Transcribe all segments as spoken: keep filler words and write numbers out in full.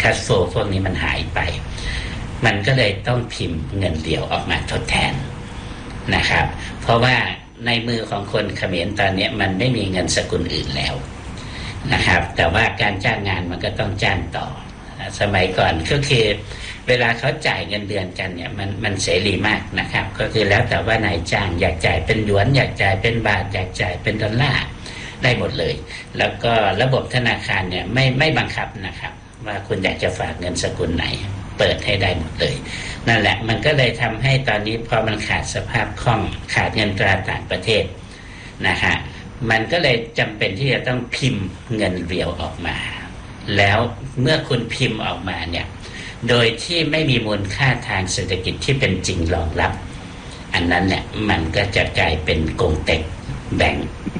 คัสโฟลพวกนี้มันหายไปมันก็เลยต้องพิมพ์เงินเดี่ยวออกมาทดแทนนะครับเพราะว่าในมือของคนเขมรตอนนี้มันไม่มีเงินสกุลอื่นแล้วนะครับแต่ว่าการจ้างงานมันก็ต้องจ้างต่อสมัยก่อนก็คือเวลาเขาจ่ายเงินเดือนกันเนี่ยมันมันเสรีมากนะครับก็คือแล้วแต่ว่านายจ้างอยากจ่ายเป็นหยวนอยากจ่ายเป็นบาทอยากจ่ายเป็นดอลลาร์ได้หมดเลยแล้วก็ระบบธนาคารเนี่ยไม่ไม่บังคับนะครับว่าคุณอยากจะฝากเงินสกุลไหนเปิดให้ได้หมดเลยนั่นแหละมันก็เลยทำให้ตอนนี้พอมันขาดสภาพคล่องขาดเงินตราต่างประเทศนะฮะมันก็เลยจำเป็นที่จะต้องพิมพ์เงินเรียวออกมาแล้วเมื่อคุณพิมพ์ออกมาเนี่ยโดยที่ไม่มีมูลค่าทางเศรษฐกิจที่เป็นจริงรองรับอันนั้นเนี่ยมันก็จะกลายเป็นกงเต็กแบ่ง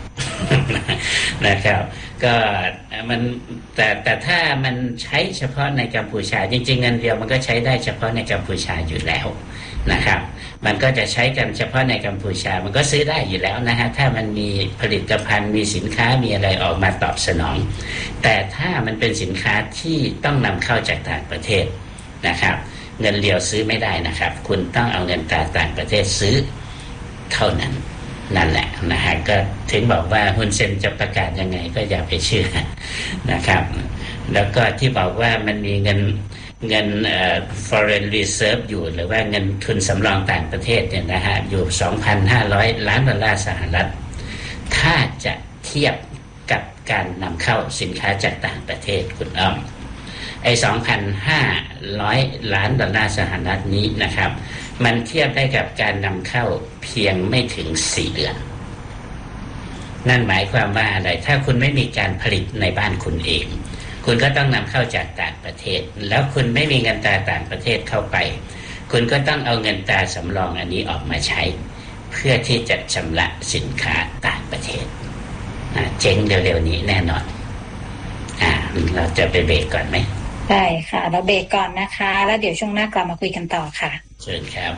นะครับก็มันแต่แต่ถ้ามันใช้เฉพาะในกัมพูชาจริงๆเงินเดียวมันก็ใช้ได้เฉพาะในกัมพูชาอยู่แล้วนะครับมันก็จะใช้กันเฉพาะในกัมพูชามันก็ซื้อได้อยู่แล้วนะฮะถ้ามันมีผลิตภัณฑ์มีสินค้ามีอะไรออกมาตอบสนองแต่ถ้ามันเป็นสินค้าที่ต้องนำเข้าจากต่างประเทศนะครับเงินเดียวซื้อไม่ได้นะครับคุณต้องเอาเงินตราต่างประเทศซื้อเท่านั้นนั่นแหละนะฮะก็ถึงบอกว่าฮุนเซนจะประกาศยังไงก็อย่าไปเชื่อนะครับแล้วก็ที่บอกว่ามันมีเงินเงินเอ่อ foreign reserve อยู่หรือว่าเงินทุนสำรองต่างประเทศเนี่ยนะฮะอยู่ สองพันห้าร้อย ล้านดอลลาร์สหรัฐถ้าจะเทียบกับการนำเข้าสินค้าจากต่างประเทศคุณอ้อมไอ้ สองพันห้าร้อย ล้านดอลลาร์สหรัฐนี้นะครับมันเทียบได้กับการนำเข้าเพียงไม่ถึงสี่เดือนนั่นหมายความว่าอะไรถ้าคุณไม่มีการผลิตในบ้านคุณเองคุณก็ต้องนำเข้าจากต่างประเทศแล้วคุณไม่มีเงินตราต่างประเทศเข้าไปคุณก็ต้องเอาเงินตราสำรองอันนี้ออกมาใช้เพื่อที่จะชำระสินค้าต่างประเทศเจ๊งเร็วๆนี้แน่นอนอ่าเราจะไปเบรกก่อนไหมได้ค่ะเราเบรกก่อนนะคะแล้วเดี๋ยวช่วงหน้ากลับมาคุยกันต่อค่ะเชิญครับ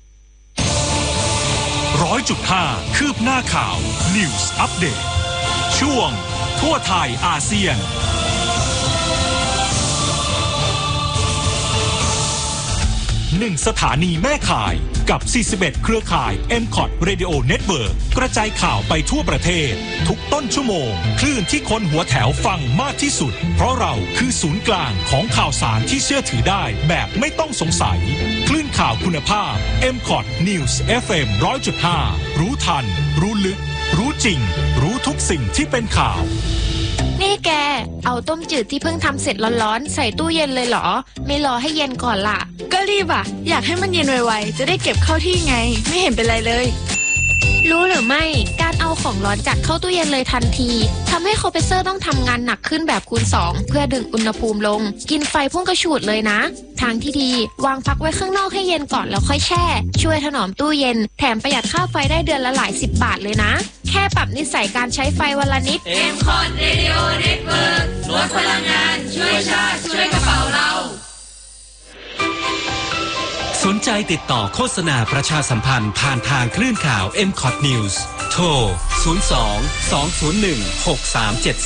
ร้อยจุดห้าคืบหน้าข่าว News Update ช่วงทั่วไทยอาเซียนหนึ่งสถานีแม่ข่ายกับสี่สิบเอ็ดเครือข่าย เอ็ม คอท Radio Network กระจายข่าวไปทั่วประเทศทุกต้นชั่วโมงคลื่นที่คนหัวแถวฟังมากที่สุดเพราะเราคือศูนย์กลางของข่าวสารที่เชื่อถือได้แบบไม่ต้องสงสัยคลื่นข่าวคุณภาพ เอ็ม คอท News เอฟ เอ็ม หนึ่งร้อยจุดห้า รู้ทันรู้ลึกรู้จริงรู้ทุกสิ่งที่เป็นข่าวนี่แกเอาต้มจืดที่เพิ่งทำเสร็จร้อนๆใส่ตู้เย็นเลยเหรอไม่รอให้เย็นก่อนล่ะก็รีบอ่ะอยากให้มันเย็นไวๆจะได้เก็บเข้าที่ไงไม่เห็นเป็นไรเลยรู้หรือไม่การเอาของร้อนจัดเข้าตู้เย็นเลยทันทีทำให้คอมเพรสเซอร์ต้องทำงานหนักขึ้นแบบคูณสองเพื่อดึงอุณหภูมิลงกินไฟพุ่งกระฉูดเลยนะทางที่ดีวางพักไว้ข้างนอกให้เย็นก่อนแล้วค่อยแช่ช่วยถนอมตู้เย็นแถมประหยัดค่าไฟได้เดือนละหลายสิบบาทเลยนะแค่ปรับนิสัยการใช้ไฟวันละนิดเอ็ม คอท Radio Network ลดพลังงานช่วยชาติช่วยกระเป๋าเราสนใจติดต่อโฆษณาประชาสัมพันธ์ผ่านทางคลื่นข่าว เอ็ม คอท News โทร ศูนย์ สอง สอง ศูนย์ หนึ่ง หก สาม เจ็ด